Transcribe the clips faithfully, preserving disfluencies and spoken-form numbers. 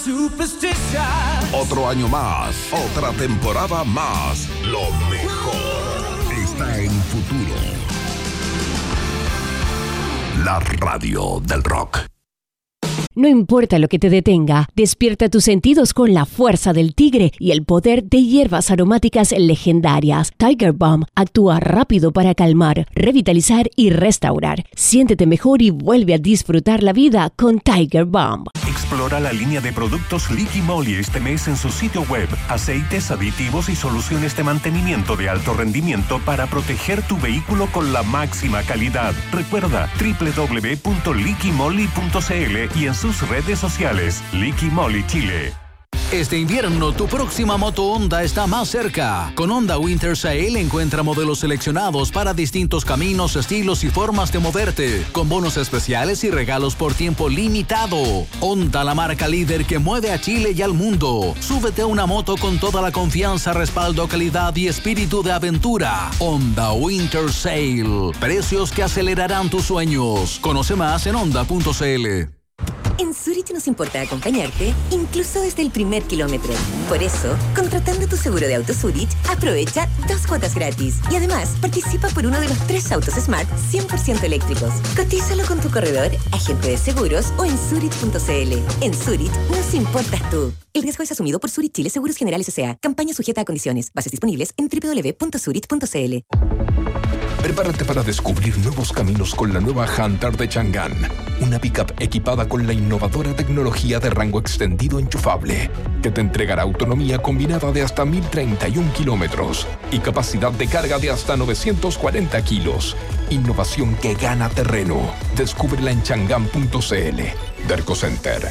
Otro año más, otra temporada más. Lo mejor está en Futuro. La radio del rock. No importa lo que te detenga, despierta tus sentidos con la fuerza del tigre y el poder de hierbas aromáticas legendarias. Tiger Balm actúa rápido para calmar, revitalizar y restaurar. Siéntete mejor y vuelve a disfrutar la vida con Tiger Balm. Explora la línea de productos Liqui Moly este mes en su sitio web. Aceites, aditivos y soluciones de mantenimiento de alto rendimiento para proteger tu vehículo con la máxima calidad. Recuerda doble u doble u doble u punto liqui moly punto c l y en sus redes sociales. Liqui Moly Chile. Este invierno, tu próxima moto Honda está más cerca. Con Honda Winter Sale encuentra modelos seleccionados para distintos caminos, estilos y formas de moverte, con bonos especiales y regalos por tiempo limitado. Honda, la marca líder que mueve a Chile y al mundo. Súbete a una moto con toda la confianza, respaldo, calidad y espíritu de aventura. Honda Winter Sale. Precios que acelerarán tus sueños. Conoce más en honda punto c l. En Zurich nos importa acompañarte, incluso desde el primer kilómetro. Por eso, contratando tu seguro de auto Zurich, aprovecha dos cuotas gratis. Y además, participa por uno de los tres autos Smart cien por ciento eléctricos. Cotízalo con tu corredor, agente de seguros o en zurich punto c l. En Zurich, nos importas tú. El riesgo es asumido por Zurich Chile Seguros Generales S A. Campaña sujeta a condiciones. Bases disponibles en doble u doble u doble u punto zurich punto c l. Prepárate para descubrir nuevos caminos con la nueva Hunter de Chang'an, una pickup equipada con la innovadora tecnología de rango extendido enchufable, que te entregará autonomía combinada de hasta mil treinta y uno kilómetros y capacidad de carga de hasta novecientos cuarenta kilos. Innovación que gana terreno. Descúbrela en chang'an punto c l. Derco Center.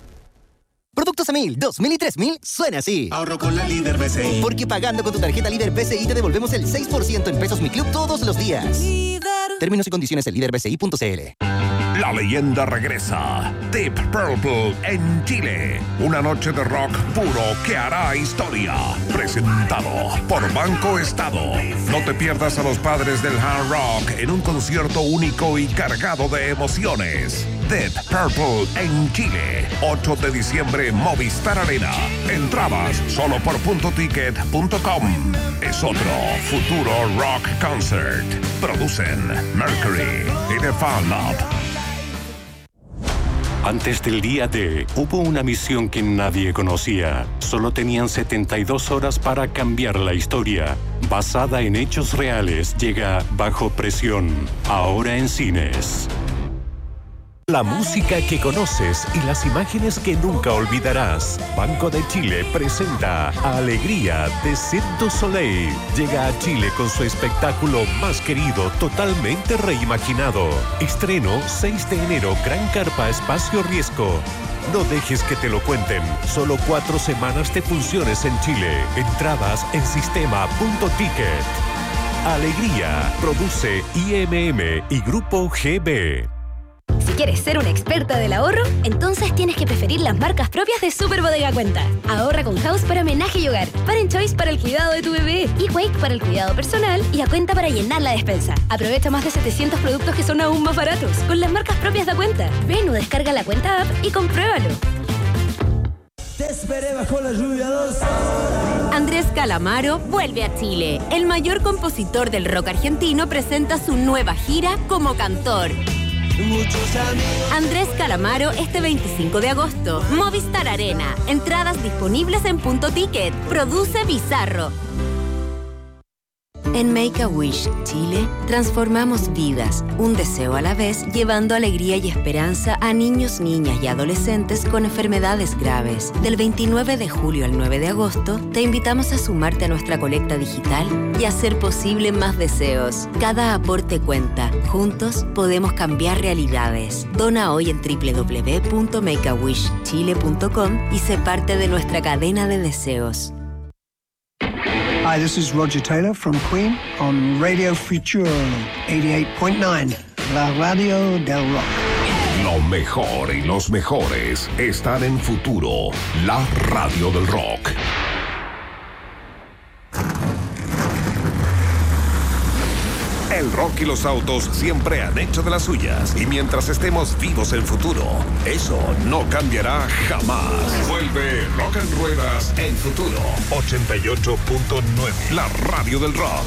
Productos a mil, dos mil y tres mil suena así. Ahorro con la Líder B C I. Porque pagando con tu tarjeta Líder B C I te devolvemos el seis por ciento en pesos Mi Club todos los días. Líder. Términos y condiciones en líder b c i punto c l. La leyenda regresa. Deep Purple en Chile. Una noche de rock puro que hará historia. Presentado por Banco Estado. No te pierdas a los padres del hard rock en un concierto único y cargado de emociones. Deep Purple en Chile. ocho de diciembre, Movistar Arena. Entradas solo por punto ticket punto com. Es otro futuro rock concert. Producen Mercury y The Fan Lab. Antes del día D, hubo una misión que nadie conocía. Solo tenían setenta y dos horas para cambiar la historia. Basada en hechos reales, llega Bajo Presión, ahora en cines. La música que conoces y las imágenes que nunca olvidarás. Banco de Chile presenta Alegría de Cirque du Soleil. Llega a Chile con su espectáculo más querido, totalmente reimaginado. Estreno seis de enero, Gran Carpa Espacio Riesgo. No dejes que te lo cuenten. Solo cuatro semanas de funciones en Chile. Entradas en sistema punto ticket. Alegría. Produce I M M y Grupo G B. Si quieres ser una experta del ahorro, entonces tienes que preferir las marcas propias de Super Bodega Cuenta. Ahorra con House para homenaje y hogar, Parent Choice para el cuidado de tu bebé, eWake para el cuidado personal y a Cuenta para llenar la despensa. Aprovecha más de setecientos productos que son aún más baratos con las marcas propias de Cuenta. Ven o descarga la Cuenta app y compruébalo. Te esperé bajo la lluvia dos horas. Andrés Calamaro vuelve a Chile. El mayor compositor del rock argentino presenta su nueva gira como cantor. Andrés Calamaro este veinticinco de agosto. Movistar Arena. Entradas disponibles en Punto Ticket. Produce Bizarro. En Make-A-Wish Chile transformamos vidas, un deseo a la vez, llevando alegría y esperanza a niños, niñas y adolescentes con enfermedades graves. Del veintinueve de julio al nueve de agosto, te invitamos a sumarte a nuestra colecta digital y hacer posible más deseos. Cada aporte cuenta. Juntos podemos cambiar realidades. Dona hoy en doble u doble u doble u punto make a wish chile punto com y sé parte de nuestra cadena de deseos. Hi, this is Roger Taylor from Queen on Radio Future eighty-eight point nine, la radio del rock. Lo mejor y los mejores están en Futuro, la radio del rock. El El rock y los autos siempre han hecho de las suyas. Y mientras estemos vivos en futuro, eso no cambiará jamás. Vuelve Rock en Ruedas en Futuro. ochenta y ocho punto nueve. La radio del rock.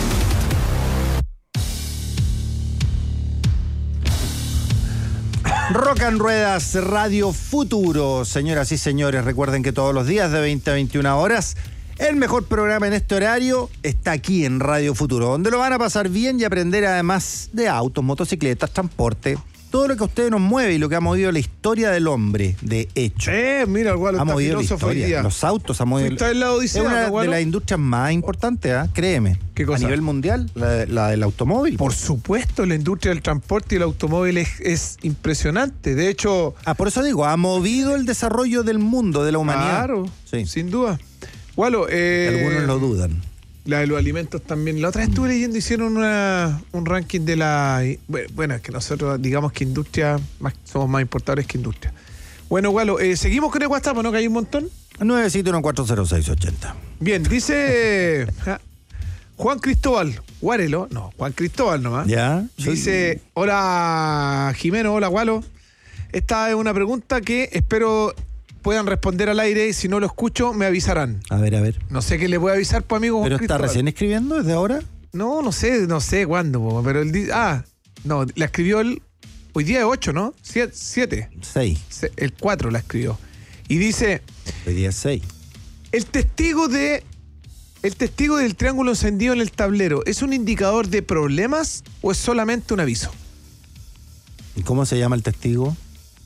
Rock en Ruedas, Radio Futuro. Señoras y señores, recuerden que todos los días de veinte a veintiuna horas, el mejor programa en este horario está aquí en Radio Futuro, donde lo van a pasar bien y aprender además de autos, motocicletas, transporte, todo lo que a ustedes nos mueve y lo que ha movido la historia del hombre, de hecho. Eh, mira, el Gualo ha está movido la filósofo hoy historia. día. Los autos han movido. Está en la Odisea, es una ¿no, Gualo? de las industrias más importantes, ¿eh? Créeme. ¿Qué cosa? A nivel mundial, la, la del automóvil. Por supuesto, la industria del transporte y el automóvil es, es impresionante. De hecho... Ah, por eso digo, ha movido el desarrollo del mundo, de la humanidad. Claro, sí. Sin duda. Gualo, eh, algunos lo dudan. La de los alimentos también. La otra vez estuve leyendo, hicieron una, un ranking de la... Bueno, es que nosotros digamos que industria, más, somos más importadores que industria. Bueno, Gualo, eh, seguimos con el WhatsApp, ¿no? Que hay un montón. nueve siete uno cuatro cero seis ocho cero. Bien, dice Juan Cristóbal Guarelo, no, Juan Cristóbal nomás. Ya. Dice, hola Jimeno, hola Gualo. Esta es una pregunta que espero puedan responder al aire, y si no lo escucho me avisarán. A ver, a ver. No sé qué le voy a avisar, pues, amigo. ¿Pero Juan está Cristóbal. recién escribiendo desde ahora? No, no sé, no sé cuándo, po, pero él dice, ah, no, la escribió el, hoy día es ocho, ¿no? siete. seis. El cuatro la escribió. Y dice... Hoy día es seis. El testigo de... ¿El testigo del triángulo encendido en el tablero es un indicador de problemas o es solamente un aviso? ¿Y cómo se llama el testigo?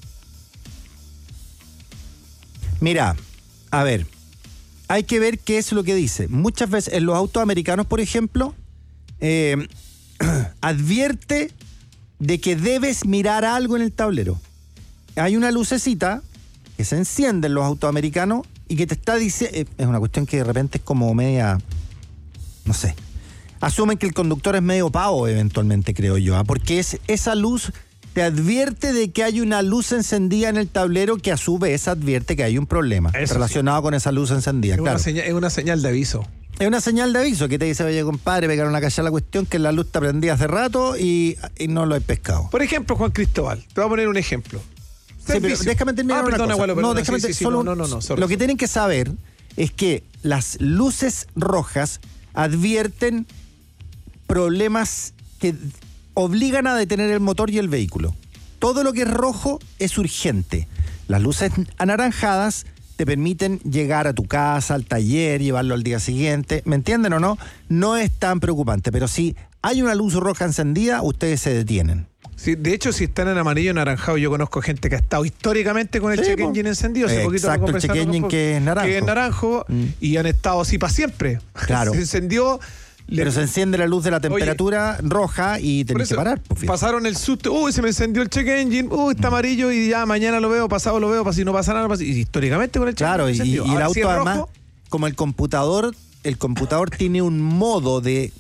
Mira, a ver, hay que ver qué es lo que dice. Muchas veces en los autos americanos, por ejemplo, eh, advierte de que debes mirar algo en el tablero. Hay una lucecita que se enciende en los autos americanos y que te está diciendo... Es una cuestión que de repente es como media... No sé. Asumen que el conductor es medio pavo eventualmente, creo yo, ¿eh? Porque es esa luz... te advierte de que hay una luz encendida en el tablero que a su vez advierte que hay un problema Eso relacionado sí. con esa luz encendida. Es, claro. una señal, es una señal de aviso. Es una señal de aviso que te dice, oye, compadre, pegaron a callar la cuestión que la luz está prendida hace rato y, y no lo he pescado. Por ejemplo, Juan Cristóbal, te voy a poner un ejemplo. Sí, pero déjame terminar ah, una perdona, cosa. Gualo, perdona, no, déjame sí, sí, sí, solo no, no, no, sorry. Lo que tienen que saber es que las luces rojas advierten problemas que obligan a detener el motor y el vehículo. Todo lo que es rojo es urgente. Las luces anaranjadas te permiten llegar a tu casa, al taller, llevarlo al día siguiente. ¿Me entienden o no? No es tan preocupante, pero si hay una luz roja encendida, ustedes se detienen. Sí, de hecho, si están en amarillo o naranjado, yo conozco gente que ha estado históricamente con el sí, check engine encendido. Hace eh, poquito exacto, el check engine con, que es naranjo. Que es naranjo mm. y han estado así para siempre. Claro. Se encendió... Pero le... se enciende la luz de la temperatura Oye, roja y tenés que parar. Pues, pasaron el susto, uy, se me encendió el check engine, uy, está mm. amarillo y ya mañana lo veo, pasado lo veo, para si no pasa nada. Pasa... Y históricamente con el check claro, engine. Claro, y, y el auto si además, rojo, como el computador, el computador tiene un modo de,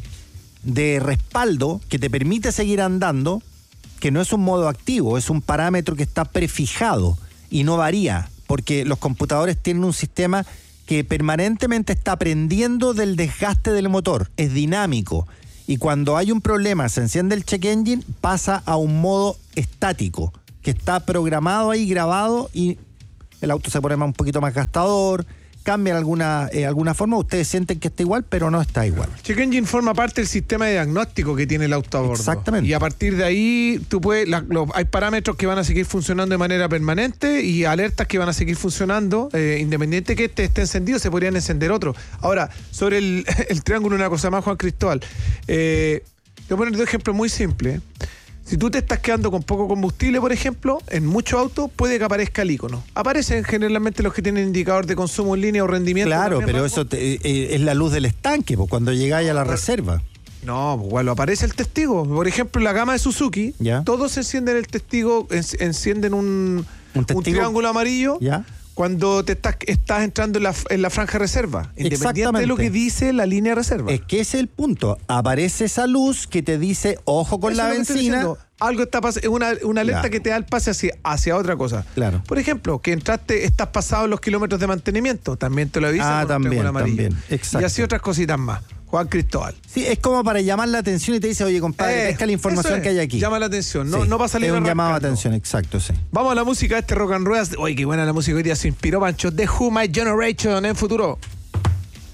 de respaldo que te permite seguir andando, que no es un modo activo, es un parámetro que está prefijado y no varía, porque los computadores tienen un sistema que permanentemente está aprendiendo del desgaste del motor, es dinámico, y cuando hay un problema, se enciende el check engine, pasa a un modo estático, que está programado ahí, grabado, y el auto se pone un poquito más gastador, cambia de alguna, eh, alguna forma, ustedes sienten que está igual, pero no está igual. Check engine forma parte del sistema de diagnóstico que tiene el auto a bordo. Exactamente. Y a partir de ahí, tú puedes, la, lo, hay parámetros que van a seguir funcionando de manera permanente y alertas que van a seguir funcionando, eh, independiente que este esté encendido, se podrían encender otros. Ahora, sobre el, el triángulo, una cosa más, Juan Cristóbal. Eh, te voy a poner dos ejemplos muy simples. Si tú te estás quedando con poco combustible, por ejemplo, en muchos autos puede que aparezca el icono. Aparecen generalmente los que tienen indicador de consumo en línea o rendimiento. Claro, pero bajo. eso te, eh, es la luz del estanque, pues, cuando llegáis a la reserva. No, pues bueno, aparece el testigo. Por ejemplo, en la gama de Suzuki, ¿ya? Todos encienden el testigo, encienden un, ¿Un, un triángulo amarillo. ¿Ya? Cuando te estás, estás entrando en la, en la franja reserva, independiente de lo que dice la línea reserva. Es que ese es el punto. Aparece esa luz que te dice, ojo con Eso la benzina, algo está pasando, es una, una alerta Claro. que te da el pase hacia, hacia otra cosa. Claro. Por ejemplo, que entraste, estás pasado los kilómetros de mantenimiento, también te lo avisa. Ah, con un también, triángulo amarillo. también. Exacto. Y así otras cositas más. Juan Cristóbal. Sí, es como para llamar la atención y te dice, oye, compadre, Eh, pesca la información eso es, que hay aquí. llama la atención, no, Sí, no va a salir es un arrancando. llamado de atención, exacto, sí. Vamos a la música de este Rock and Ruedas. Oye, qué buena la música hoy día, se inspiró Pancho. The Who, My Generation en Futuro.